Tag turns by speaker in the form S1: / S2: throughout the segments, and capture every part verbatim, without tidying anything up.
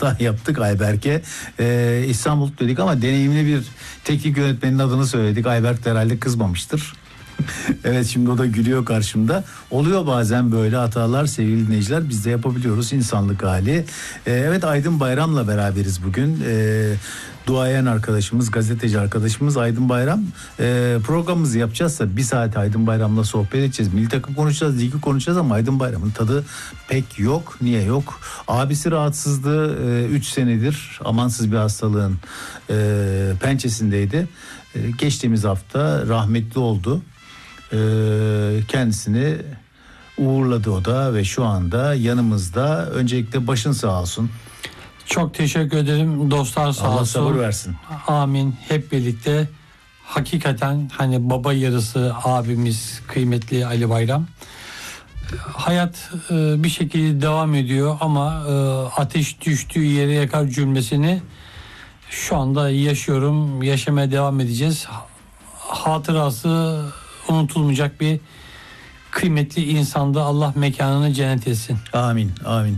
S1: hata yaptık Ayberk'e. Ee, İstanbul dedik ama deneyimli bir teknik yönetmenin adını söyledik. Ayberk de herhalde kızmamıştır. Evet, şimdi o da gülüyor karşımda. Oluyor bazen böyle hatalar sevgili dinleyiciler, biz de yapabiliyoruz, insanlık hali. Ee, evet, Aydın Bayram'la beraberiz bugün. Ee, duayen arkadaşımız, gazeteci arkadaşımız Aydın Bayram. Ee, programımızı yapacağızsa bir saat Aydın Bayram'la sohbet edeceğiz. Milli takım konuşacağız, ligi konuşacağız ama Aydın Bayram'ın tadı pek yok. Niye yok? Abisi rahatsızdı. üç senedir amansız bir hastalığın e, pençesindeydi. E, geçtiğimiz hafta rahmetli oldu. Kendisini uğurladı o da ve şu anda yanımızda. Öncelikle başın sağ olsun.
S2: Çok teşekkür ederim. Dostlar sağ
S1: Allah
S2: olsun.
S1: sabır versin.
S2: Amin. Hep birlikte hakikaten hani baba yarısı abimiz kıymetli Ali Bayram. Hayat bir şekilde devam ediyor ama ateş düştüğü yere yakar cümlesini şu anda yaşıyorum. Yaşamaya devam edeceğiz. Hatırası unutulmayacak bir kıymetli insandı. Allah mekanını cennet etsin.
S1: Amin, amin.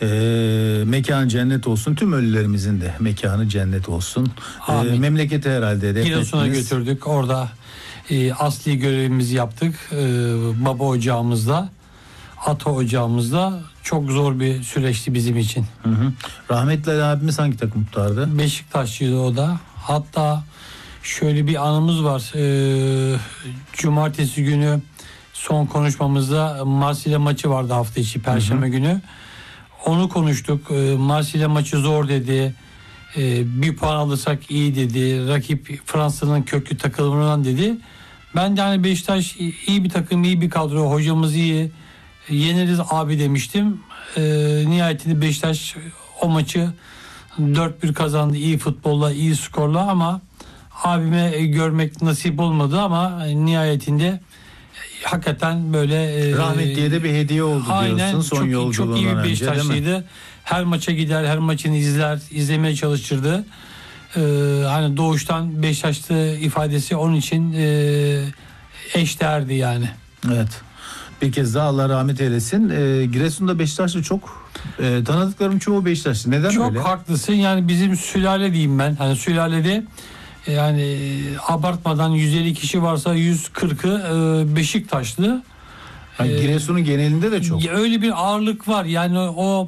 S1: Ee, mekanı cennet olsun. Tüm ölülerimizin de mekanı cennet olsun. Ee, memleketi herhalde.
S2: Giresun'a götürdük. Orada e, asli görevimizi yaptık. E, baba ocağımızda, ata ocağımızda. Çok zor bir süreçti bizim için.
S1: Hı hı. Rahmetli abimiz hangi takım tutardı?
S2: Beşiktaşlıydı o da. Hatta şöyle bir anımız var. Ee, cumartesi günü son konuşmamızda Marsilya maçı vardı hafta içi Perşembe hı hı. günü. Onu konuştuk. Ee, Marsilya maçı zor dedi. Ee, bir puan alırsak iyi dedi. Rakip Fransa'nın köklü takımından dedi. Ben de hani Beşiktaş iyi bir takım, iyi bir kadro, hocamız iyi. Yeneriz abi demiştim. Ee, nihayetinde Beşiktaş o maçı dört bir kazandı. İyi futbolla, iyi skorla ama abime görmek nasip olmadı ama nihayetinde hakikaten böyle
S1: rahmetliye de bir hediye oldu aynen, diyorsun son yolculuğundan
S2: çok iyi bir
S1: Beşiktaşlıydı.
S2: Her maça gider, her maçını izler, izlemeye çalışırdı. Ee, hani doğuştan Beşiktaşlı ifadesi onun için e, eşdeğerdi yani.
S1: Evet. Bir kez daha Allah rahmet eylesin. Ee, Giresun'da Beşiktaşlı çok. Ee, tanıdıklarım çoğu Beşiktaşlı. Neden
S2: çok
S1: öyle?
S2: Çok haklısın. Yani bizim sülale diyeyim ben. Hani sülalede yani abartmadan yüz elli kişi varsa yüz kırkı e, Beşiktaşlı.
S1: Yani ee, Giresun'un genelinde de çok.
S2: Öyle bir ağırlık var. Yani o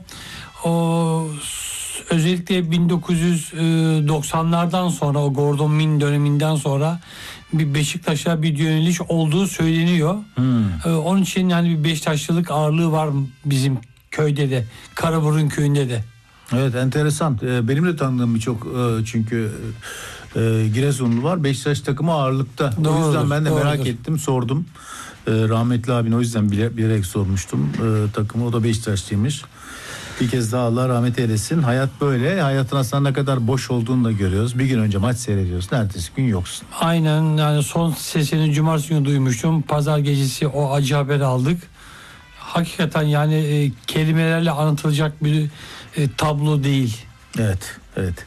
S2: o özellikle bin dokuz yüz doksanlardan sonra o Gordon Min döneminden sonra bir Beşiktaş'a bir yöneliş olduğu söyleniyor. Hmm. Ee, onun için yani bir Beşiktaşlılık ağırlığı var bizim köyde de, Karaburun köyünde de.
S1: Evet, enteresan. Ee, benim de tanıdığım birçok e, çünkü e, Giresunlu var. Beşiktaş takımı ağırlıkta. Doğrudur, o yüzden ben de doğrudur. merak ettim, sordum. Ee, rahmetli abine o yüzden bile, bilerek sormuştum ee, takımı. O da Beşiktaşlıymış. Bir kez daha Allah rahmet eylesin. Hayat böyle. Hayatın aslında ne kadar boş olduğunu da görüyoruz. Bir gün önce maç seyrediyorsun. Ertesi gün yoksun.
S2: Aynen. Yani son sesini cumartesi günü duymuştum. Pazar gecesi o acı haberi aldık. Hakikaten yani e, kelimelerle anlatılacak bir e, tablo değil.
S1: Evet. Evet.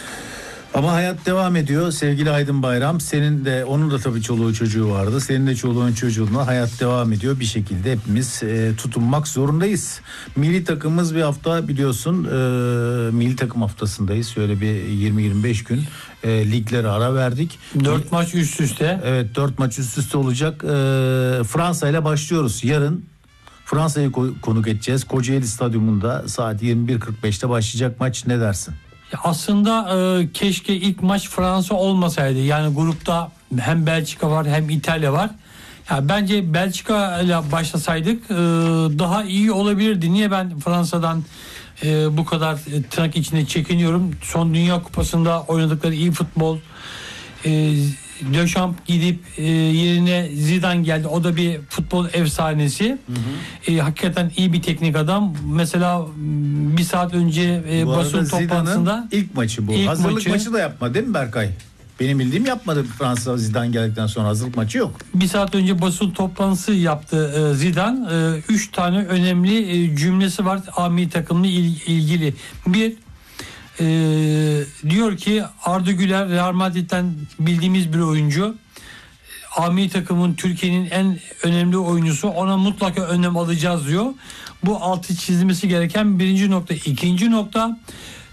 S1: Ama hayat devam ediyor sevgili Aydın Bayram. Senin de, onun da tabii çoluğu çocuğu vardı. Senin de çoluğun çocuğunla hayat devam ediyor. Bir şekilde hepimiz e, tutunmak zorundayız. Milli takımımız bir hafta biliyorsun e, milli takım haftasındayız. Şöyle bir yirmi yirmi beş gün e, liglere ara verdik.
S2: Dört maç üst üste.
S1: Evet, dört maç üst üste olacak. E, Fransa ile başlıyoruz. Yarın Fransa'yı konuk edeceğiz. Kocaeli Stadyumunda saat yirmi bir kırk beşte başlayacak maç. Ne dersin?
S2: Aslında e, keşke ilk maç Fransa olmasaydı. Yani grupta hem Belçika var hem İtalya var. Ya bence Belçika ile başlasaydık e, daha iyi olabilirdi. Niye ben Fransa'dan e, bu kadar e, tırnak içinde çekiniyorum? Son Dünya Kupası'nda oynadıkları iyi futbol. E, Deschamps gidip e, yerine Zidane geldi. O da bir futbol efsanesi. Hı hı. E, hakikaten iyi bir teknik adam. Mesela bir saat önce e, basın toplantısında
S1: ilk maçı bu.
S2: İlk
S1: hazırlık
S2: maçı,
S1: maçı da yapma değil mi Berkay? Benim bildiğim yapmadı Fransa Zidane geldikten sonra, hazırlık maçı yok.
S2: Bir saat önce basın toplantısı yaptı e, Zidane. E, üç tane önemli e, cümlesi var Ami takımla il, ilgili. Bir, Ee, diyor ki Arda Güler Real Madrid'den bildiğimiz bir oyuncu. Ami takımın Türkiye'nin en önemli oyuncusu. Ona mutlaka önem alacağız diyor. Bu altı çizilmesi gereken birinci nokta. İkinci nokta,